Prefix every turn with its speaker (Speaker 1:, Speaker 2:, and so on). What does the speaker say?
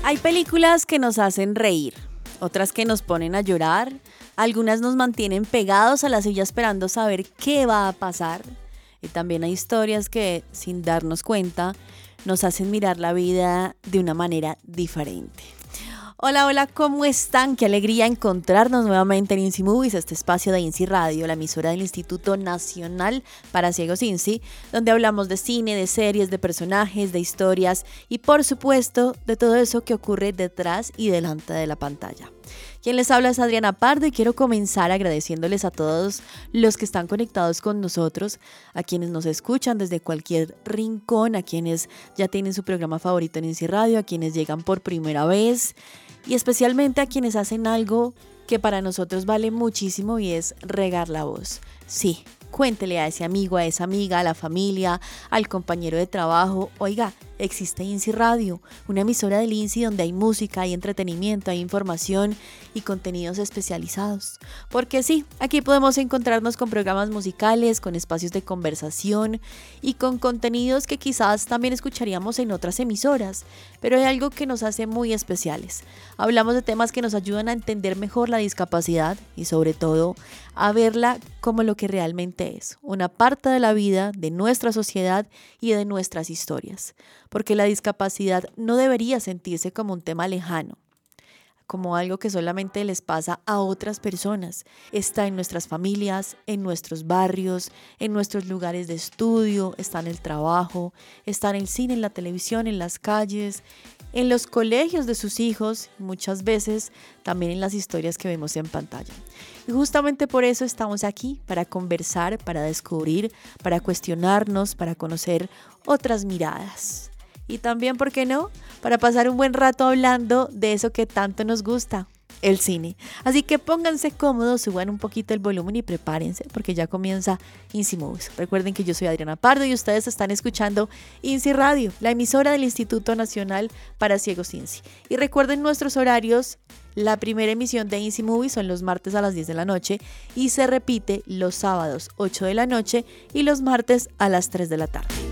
Speaker 1: Hay películas que nos hacen reír, otras que nos ponen a llorar, algunas nos mantienen pegados a la silla esperando saber qué va a pasar. Y también hay historias que, sin darnos cuenta, nos hacen mirar la vida de una manera diferente. Hola, hola, ¿cómo están? Qué alegría encontrarnos nuevamente en INSI Movies, este espacio de INSI Radio, la emisora del Instituto Nacional para Ciegos INSI, donde hablamos de cine, de series, de personajes, de historias y, por supuesto, de todo eso que ocurre detrás y delante de la pantalla. Quien les habla es Adriana Pardo y quiero comenzar agradeciéndoles a todos los que están conectados con nosotros, a quienes nos escuchan desde cualquier rincón, a quienes ya tienen su programa favorito en INSI Radio, a quienes llegan por primera vez y especialmente a quienes hacen algo que para nosotros vale muchísimo y es regar la voz. Sí, cuéntele a ese amigo, a esa amiga, a la familia, al compañero de trabajo. Oiga, existe INSI Radio, una emisora del INSI donde hay música, hay entretenimiento, hay información y contenidos especializados. Porque sí, aquí podemos encontrarnos con programas musicales, con espacios de conversación y con contenidos que quizás también escucharíamos en otras emisoras, pero hay algo que nos hace muy especiales. Hablamos de temas que nos ayudan a entender mejor la discapacidad y sobre todo a verla como lo que realmente es, una parte de la vida, de nuestra sociedad y de nuestras historias. Porque la discapacidad no debería sentirse como un tema lejano, como algo que solamente les pasa a otras personas. Está en nuestras familias, en nuestros barrios, en nuestros lugares de estudio, está en el trabajo, está en el cine, en la televisión, en las calles, en los colegios de sus hijos, muchas veces también en las historias que vemos en pantalla. Y justamente por eso estamos aquí, para conversar, para descubrir, para cuestionarnos, para conocer otras miradas. Y también, ¿por qué no?, para pasar un buen rato hablando de eso que tanto nos gusta, el cine. Así que pónganse cómodos, suban un poquito el volumen y prepárense porque ya comienza INSI Movies. Recuerden que yo soy Adriana Pardo y ustedes están escuchando INSI Radio, la emisora del Instituto Nacional para Ciegos INSI. Y recuerden nuestros horarios. La primera emisión de INSI Movies son los martes a las 10 de la noche y se repite los sábados 8 de la noche y los martes a las 3 de la tarde.